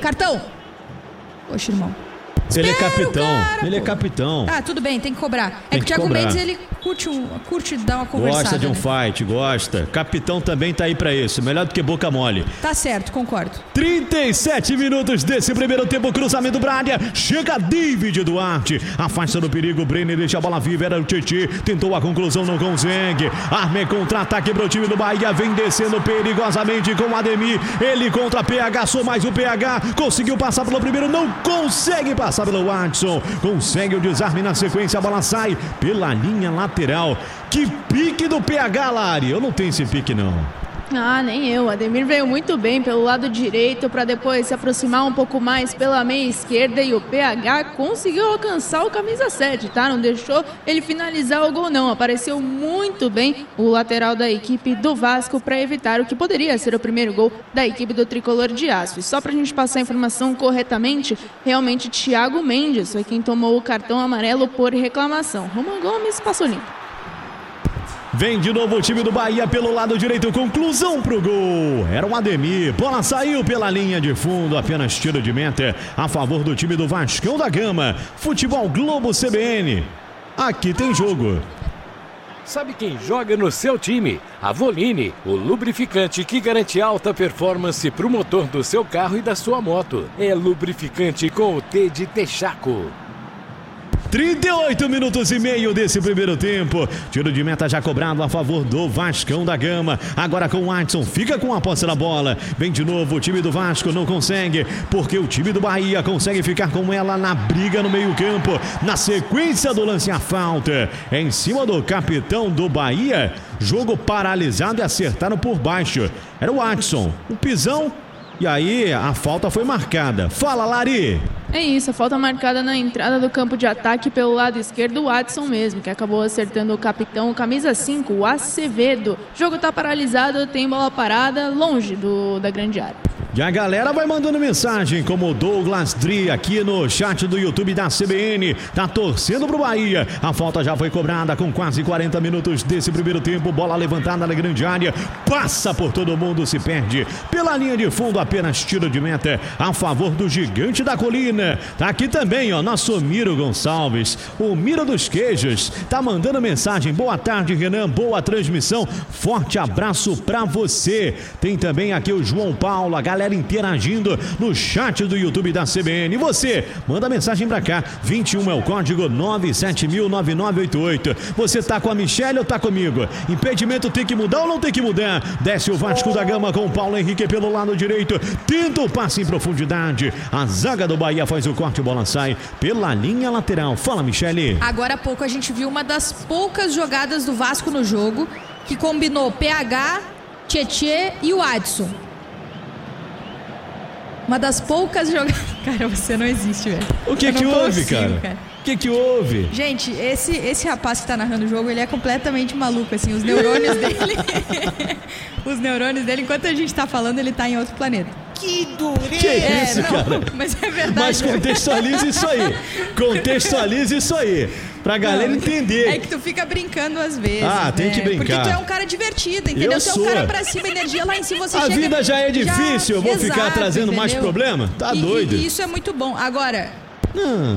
Poxa, irmão. Ele é capitão. Ele é capitão. Ah, tudo bem, tem que cobrar. É que o Thiago Mendes, ele curte dar uma conversada. Gosta de um fight, gosta. Capitão também tá aí pra isso. Melhor do que boca mole. Tá certo, concordo. 37 minutos desse primeiro tempo. Cruzamento pra área. Chega David Duarte. Afasta do perigo. Brenner deixa a bola viva. Era o Titi. Tentou a conclusão, não consegue. Arme contra-ataque pro time do Bahia. Vem descendo perigosamente com o Ademir. Ele contra PH. Sou mais o PH. Conseguiu passar pelo primeiro. Não consegue passar pelo Watson. Consegue o desarme na sequência. A bola sai pela linha lateral. Que pique do PH, Lari. Eu não tenho esse pique, não. Nem eu. Ademir veio muito bem pelo lado direito para depois se aproximar um pouco mais pela meia esquerda e o PH conseguiu alcançar o camisa 7, tá? Não deixou ele finalizar o gol, não. Apareceu muito bem o lateral da equipe do Vasco para evitar o que poderia ser o primeiro gol da equipe do Tricolor de Aço. E só pra gente passar a informação corretamente, realmente Thiago Mendes foi quem tomou o cartão amarelo por reclamação. Roman Gomes passou limpo. Vem de novo o time do Bahia pelo lado direito, conclusão pro gol. Era o Ademir, bola saiu pela linha de fundo, apenas tiro de meta a favor do time do Vascão da Gama. Futebol Globo CBN, aqui tem jogo. Sabe quem joga no seu time? A Voline, o lubrificante que garante alta performance pro motor do seu carro e da sua moto. É lubrificante com o T de Texaco. 38 minutos e meio desse primeiro tempo. Tiro de meta já cobrado a favor do Vascão da Gama. Agora com o Adson, fica com a posse da bola. Vem de novo, o time do Vasco não consegue, porque o time do Bahia consegue ficar com ela na briga no meio-campo. Na sequência do lance, a falta é em cima do capitão do Bahia. Jogo paralisado e acertaram por baixo. Era o Adson, o pisão. E aí a falta foi marcada. Fala, Lari! É isso, a falta marcada na entrada do campo de ataque pelo lado esquerdo, o Adson mesmo, que acabou acertando o capitão, o camisa 5, o Acevedo. O jogo tá paralisado, tem bola parada, longe da grande área. E a galera vai mandando mensagem, como o Douglas Dri aqui no chat do YouTube da CBN. Tá torcendo pro Bahia. A falta já foi cobrada com quase 40 minutos desse primeiro tempo. Bola levantada na grande área. Passa por todo mundo, se perde. Pela linha de fundo, apenas tiro de meta a favor do Gigante da Colina. Tá aqui também, ó, nosso Miro Gonçalves. O Miro dos Queijos. Tá mandando mensagem. Boa tarde, Renan. Boa transmissão. Forte abraço pra você. Tem também aqui o João Paulo, a galera interagindo no chat do YouTube da CBN. E você, manda mensagem pra cá. 21 é o código 970009988. Você tá com a Michele ou tá comigo? Impedimento tem que mudar ou não tem que mudar? Desce o Vasco da Gama com o Paulo Henrique pelo lado direito. Tenta o passe em profundidade. A zaga do Bahia faz o corte, bola sai pela linha lateral. Fala, Michele. Agora há pouco a gente viu uma das poucas jogadas do Vasco no jogo que combinou PH, Tietê e o Adson. Uma das poucas jogadas... Cara, você não existe, velho. O que houve, cara? O que houve? Gente, esse rapaz que tá narrando o jogo, ele é completamente maluco, assim. Os neurônios dele... os neurônios dele, enquanto a gente tá falando, ele tá em outro planeta. Que dureza! Que isso, não, cara? Mas é verdade. Mas contextualize isso aí. Contextualize isso aí. Pra galera entender. É que tu fica brincando às vezes. Ah, tem que brincar. Porque tu é um cara divertido, entendeu? Eu Tu é um sou. cara pra cima, energia lá em cima, você A chega... vida já é difícil, eu vou ficar Exato, trazendo entendeu? mais problema? Tá doido. E isso é muito bom. Agora... Não.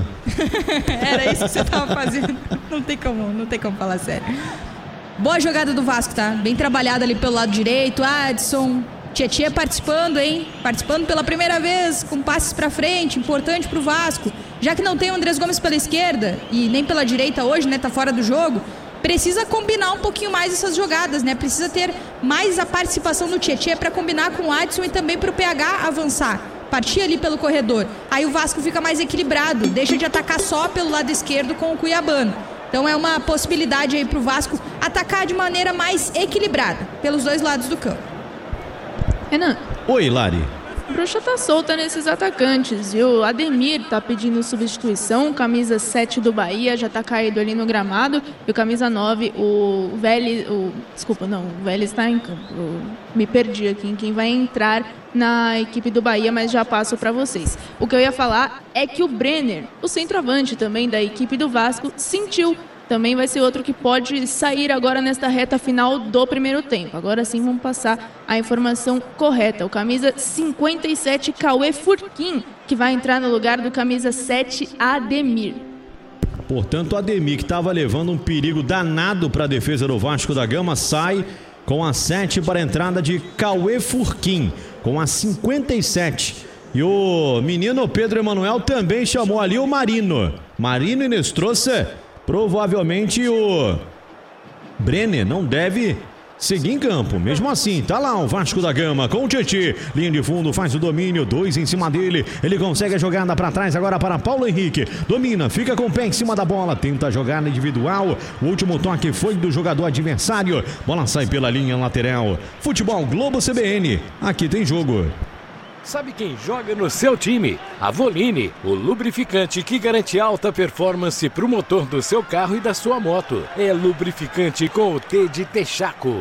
Era isso que você tava fazendo. Não tem como falar sério. Boa jogada do Vasco, tá? Bem trabalhada ali pelo lado direito. Adson, Tietê participando, hein? Participando pela primeira vez, com passes pra frente, importante pro Vasco. Já que não tem o Andrés Gomes pela esquerda e nem pela direita hoje, né? Tá fora do jogo. Precisa combinar um pouquinho mais essas jogadas, né? Precisa ter mais a participação do Tietê pra combinar com o Adson e também pro PH avançar. Partir ali pelo corredor. Aí o Vasco fica mais equilibrado, deixa de atacar só pelo lado esquerdo com o Cuiabano. Então é uma possibilidade aí pro Vasco atacar de maneira mais equilibrada pelos dois lados do campo. Renan, Oi, Lari. a bruxa tá solta nesses atacantes, viu? Ademir tá pedindo substituição, camisa 7 do Bahia já tá caído ali no gramado, e o camisa 9, o Vélez, o Vélez tá em campo. Eu me perdi aqui em quem vai entrar na equipe do Bahia, mas já passo para vocês. O que eu ia falar é que o Brenner, o centroavante também da equipe do Vasco, sentiu. Também vai ser outro que pode sair agora nesta reta final do primeiro tempo. Agora sim vamos passar a informação correta. O camisa 57, Cauê Furquim, que vai entrar no lugar do camisa 7, Ademir. Portanto, o Ademir, que estava levando um perigo danado para a defesa do Vasco da Gama, sai com a 7 para a entrada de Cauê Furquim, com a 57. E o menino Pedro Emanuel também chamou ali o Marino. Marino Inestrosa. Provavelmente o Brenner não deve seguir em campo. Mesmo assim, tá lá o Vasco da Gama com o Tietê. Linha de fundo, faz o domínio. 2 em cima dele. Ele consegue a jogada para trás agora para Paulo Henrique. Domina, fica com o pé em cima da bola. Tenta a jogada individual. O último toque foi do jogador adversário. Bola sai pela linha lateral. Futebol Globo CBN. Aqui tem jogo. Sabe quem joga no seu time? A Voline, o lubrificante que garante alta performance para o motor do seu carro e da sua moto. É lubrificante com o T de Texaco.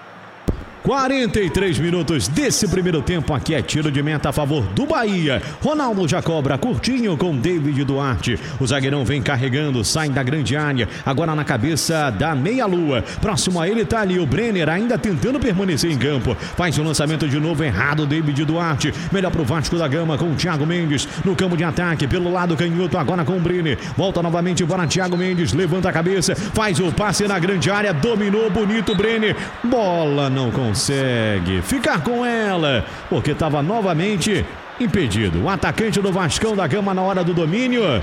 43 minutos desse primeiro tempo. Aqui é tiro de meta a favor do Bahia. Ronaldo já cobra curtinho com David Duarte. O zagueirão vem carregando, sai da grande área. Agora na cabeça da meia-lua. Próximo a ele tá ali o Brenner, ainda tentando permanecer em campo. Faz o lançamento de novo errado, David Duarte. Melhor pro Vasco da Gama com o Thiago Mendes. No campo de ataque, pelo lado canhoto, agora com o Brenner. Volta novamente para Thiago Mendes. Levanta a cabeça, faz o passe na grande área. Dominou bonito o Brenner. Bola não consegue ficar com ela, porque estava novamente impedido. O atacante do Vascão da Gama na hora do domínio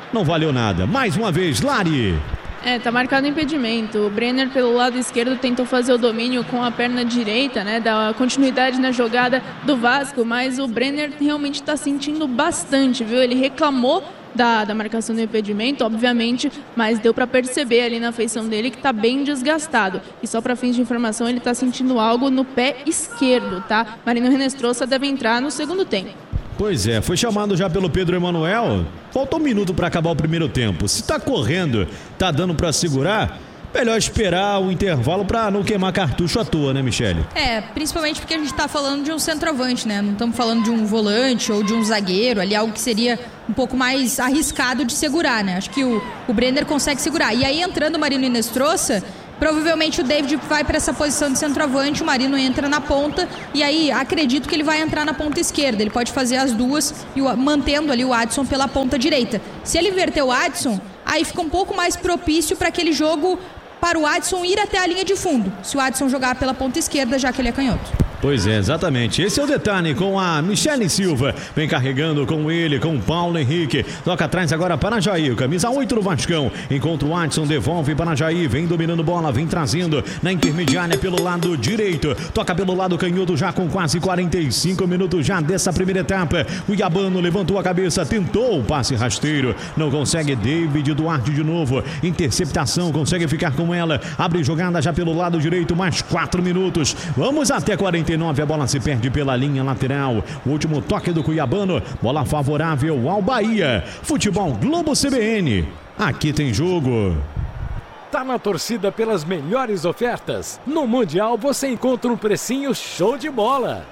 não valeu nada. Mais uma vez, Lari. Tá marcado impedimento. O Brenner pelo lado esquerdo tentou fazer o domínio com a perna direita, né? Dar continuidade na jogada do Vasco, mas o Brenner realmente está sentindo bastante, viu? Ele reclamou da marcação do impedimento, obviamente, mas deu para perceber ali na feição dele que está bem desgastado. E só para fins de informação, ele está sentindo algo no pé esquerdo, tá? Marino Hinestrosa deve entrar no segundo tempo. Pois é, foi chamado já pelo Pedro Emanuel. Faltou 1 minuto para acabar o primeiro tempo. Se tá correndo, tá dando para segurar, melhor esperar o intervalo para não queimar cartucho à toa, né, Michele? Principalmente porque a gente tá falando de um centroavante, né? Não estamos falando de um volante ou de um zagueiro, ali algo que seria um pouco mais arriscado de segurar, né? Acho que o Brenner consegue segurar. E aí, entrando o Marino Hinestrosa, provavelmente o David vai para essa posição de centroavante, o Marino entra na ponta e aí acredito que ele vai entrar na ponta esquerda. Ele pode fazer as duas, mantendo ali o Adson pela ponta direita. Se ele inverter o Adson, aí fica um pouco mais propício para aquele jogo para o Adson ir até a linha de fundo, se o Adson jogar pela ponta esquerda, já que ele é canhoto. Pois é, exatamente. Esse é o detalhe com a Michele Silva. Vem carregando com ele, com o Paulo Henrique. Toca atrás agora para Jair. Camisa 8 do Vascão. Encontra o Adson, devolve para Jair. Vem dominando bola, vem trazendo na intermediária pelo lado direito. Toca pelo lado canhoto já com quase 45 minutos já dessa primeira etapa. O Iabano levantou a cabeça, tentou o passe rasteiro. Não consegue. David Duarte de novo. Interceptação, consegue ficar com ela. Abre jogada já pelo lado direito. Mais 4 minutos. Vamos até 49. A bola se perde pela linha lateral. O último toque do Cuiabano. Bola favorável ao Bahia. Futebol Globo CBN. Aqui tem jogo. Tá na torcida pelas melhores ofertas? No Mundial você encontra um precinho show de bola.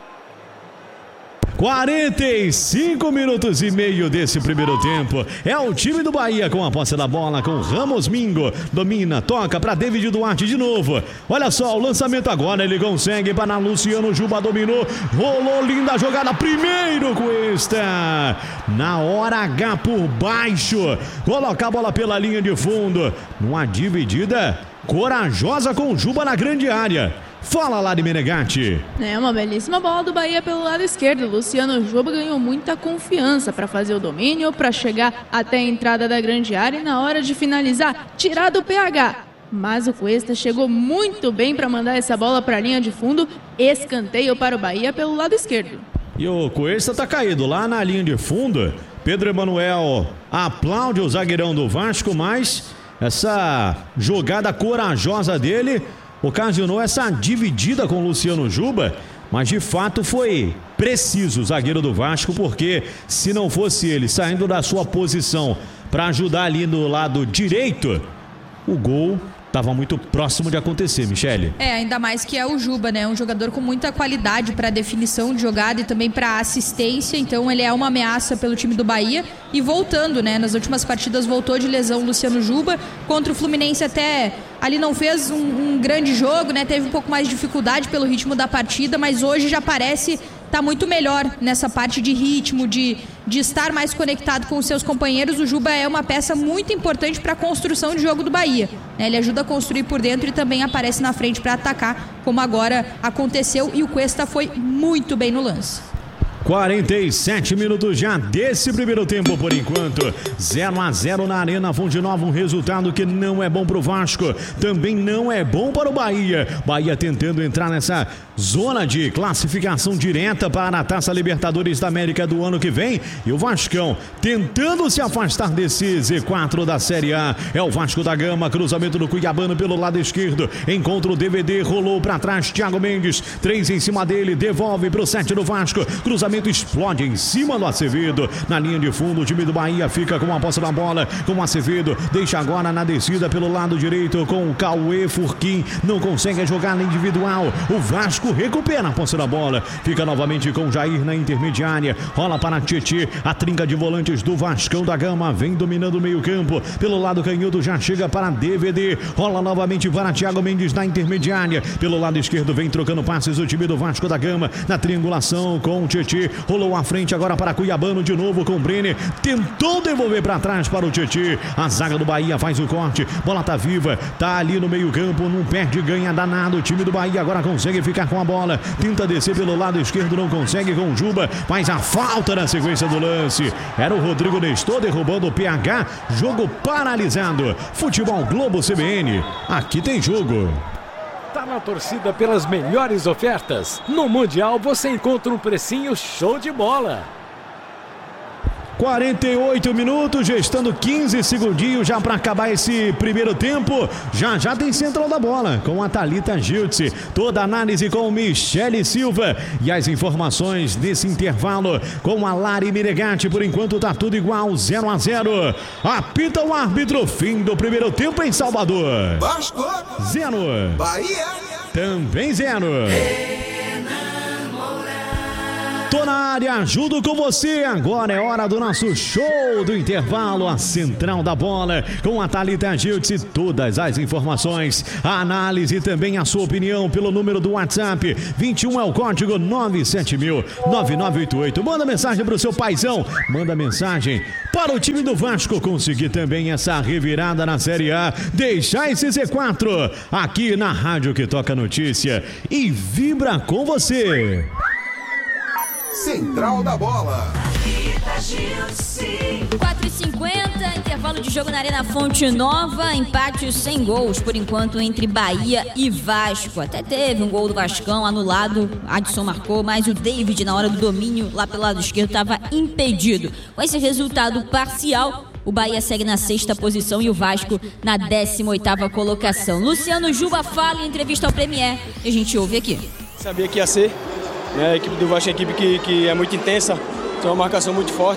45 minutos e meio desse primeiro tempo. É o time do Bahia com a posse da bola, com Ramos Mingo. Domina, toca para David Duarte de novo. Olha só o lançamento agora, ele consegue para Luciano Juba, dominou. Rolou, linda jogada, primeiro Cuesta. Na hora H por baixo. Coloca a bola pela linha de fundo. Numa dividida corajosa com Juba na grande área. Fala, Lari Menegatti. Uma belíssima bola do Bahia pelo lado esquerdo. Luciano Juba ganhou muita confiança para fazer o domínio, para chegar até a entrada da grande área e na hora de finalizar, tirar do PH. Mas o Cuesta chegou muito bem para mandar essa bola para a linha de fundo. Escanteio para o Bahia pelo lado esquerdo. E o Cuesta tá caído lá na linha de fundo. Pedro Emanuel aplaude o zagueirão do Vasco, mas essa jogada corajosa dele ocasionou essa dividida com o Luciano Juba, mas de fato foi preciso o zagueiro do Vasco, porque se não fosse ele saindo da sua posição para ajudar ali no lado direito, o gol estava muito próximo de acontecer, Michele. Ainda mais que é o Juba, né? Um jogador com muita qualidade para definição de jogada e também para assistência, então ele é uma ameaça pelo time do Bahia. E voltando, né? Nas últimas partidas voltou de lesão o Luciano Juba. Contra o Fluminense até ali não fez um grande jogo, né? Teve um pouco mais de dificuldade pelo ritmo da partida, mas hoje já parece tá muito melhor nessa parte de ritmo, de estar mais conectado com os seus companheiros. O Juba é uma peça muito importante para a construção de jogo do Bahia. Ele ajuda a construir por dentro e também aparece na frente para atacar, como agora aconteceu, e o Cuesta foi muito bem no lance. 47 minutos já desse primeiro tempo por enquanto. 0-0 na Arena Fonte Nova, um resultado que não é bom para o Vasco, também não é bom para o Bahia. Bahia tentando entrar nessa zona de classificação direta para a Taça Libertadores da América do ano que vem, e o Vascão tentando se afastar desse Z4 da Série A. É o Vasco da Gama, cruzamento do Cuiabano pelo lado esquerdo, encontra o DVD, rolou para trás, Thiago Mendes, 3 em cima dele, devolve para o 7 do Vasco, cruzamento explode em cima do Acevedo, na linha de fundo o time do Bahia fica com a posse da bola, com o Acevedo, deixa agora na descida pelo lado direito com o Cauê Furquim, não consegue jogar na individual, o Vasco recupera a posse da bola, fica novamente com o Jair na intermediária, rola para Tietê, a trinca de volantes do Vascão da Gama, vem dominando o meio campo, pelo lado canhoto já chega para DVD, rola novamente para Thiago Mendes na intermediária, pelo lado esquerdo vem trocando passes o time do Vasco da Gama, na triangulação com o Tietê, Tietê, rolou à frente agora para Cuiabano de novo com o Brenner, tentou devolver para trás para o Tietê, a zaga do Bahia faz o corte, bola tá viva, tá ali no meio campo, não perde, ganha danado, o time do Bahia agora consegue ficar com a bola, tenta descer pelo lado esquerdo, não consegue com o Juba, faz a falta na sequência do lance, era o Rodrigo Nestor derrubando o PH, jogo paralisado, Futebol Globo CBN, aqui tem jogo. Tá na torcida pelas melhores ofertas? No Mundial você encontra um precinho show de bola. 48 minutos, gestando 15 segundinhos já para acabar esse primeiro tempo. Já tem central da bola com a Thalita Giltz. Toda a análise com o Michele Silva. E as informações desse intervalo com a Lari Miregatti. Por enquanto tá tudo igual, 0-0. Apita o árbitro, fim do primeiro tempo em Salvador. Vasco. 0. Bahia. Também 0. Tô na área, ajudo com você. Agora é hora do nosso show do intervalo, a central da bola, com a Thalita Giltz. Todas as informações, a análise e também a sua opinião pelo número do WhatsApp. 21 é o código 970009988. Manda mensagem pro seu paizão, manda mensagem para o time do Vasco conseguir também essa revirada na Série A. Deixar esse Z4 aqui na Rádio que toca notícia e vibra com você. Central da Bola. 4h50, intervalo de jogo na Arena Fonte Nova, empate sem gols por enquanto entre Bahia e Vasco. Até teve um gol do Vascão anulado, Adson marcou, mas o David na hora do domínio lá pelo lado esquerdo estava impedido. Com esse resultado parcial, o Bahia segue na 6ª posição e o Vasco na 18ª colocação. Luciano Juba fala em entrevista ao Premier e a gente ouve aqui. Sabia que ia ser. A equipe do Vasco é uma equipe que é muito intensa, tem uma marcação muito forte.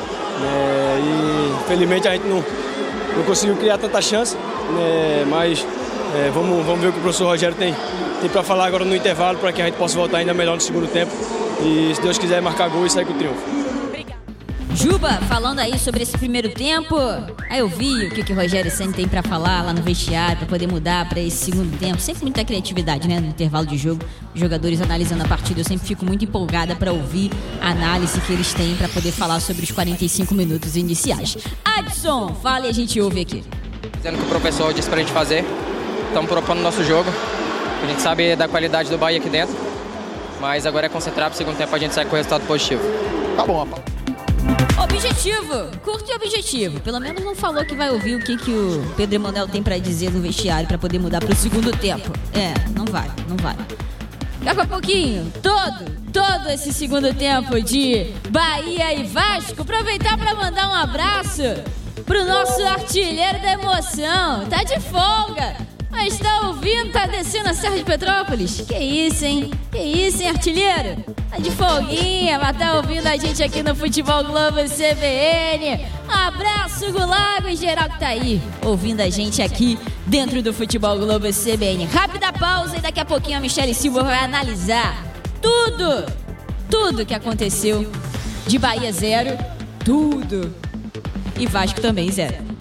E infelizmente a gente não conseguiu criar tanta chance, mas vamos ver o que o professor Rogério tem para falar agora no intervalo, para que a gente possa voltar ainda melhor no segundo tempo e, se Deus quiser, marcar gol e sair com o triunfo. Juba, falando aí sobre esse primeiro tempo, aí eu vi o que o Rogério Ceni tem pra falar lá no vestiário, pra poder mudar pra esse segundo tempo. Sempre muita criatividade, né, no intervalo de jogo, os jogadores analisando a partida. Eu sempre fico muito empolgada pra ouvir a análise que eles têm pra poder falar sobre os 45 minutos iniciais. Adson, fala e a gente ouve aqui. Dizendo que o professor disse pra gente fazer, estamos propondo o nosso jogo, a gente sabe da qualidade do Bahia aqui dentro, mas agora é concentrar pro segundo tempo a gente sair com o resultado positivo. Tá bom, rapaz. Objetivo, curto e objetivo. Pelo menos não falou que vai ouvir o que o Pedro Emanuel tem pra dizer no vestiário pra poder mudar pro segundo tempo. Não vai. Daqui a pouquinho, todo esse segundo tempo de Bahia e Vasco, aproveitar pra mandar um abraço pro nosso artilheiro da emoção. Tá de folga, mas tá ouvindo, tá descendo a Serra de Petrópolis. Que isso, hein, artilheiro? Tá de folguinha, mas tá ouvindo a gente aqui no Futebol Globo CBN. Abraço, Gulago e geral que tá aí, ouvindo a gente aqui dentro do Futebol Globo CBN. Rápida pausa e daqui a pouquinho a Michele Silva vai analisar tudo que aconteceu de Bahia 0, tudo. E Vasco também 0.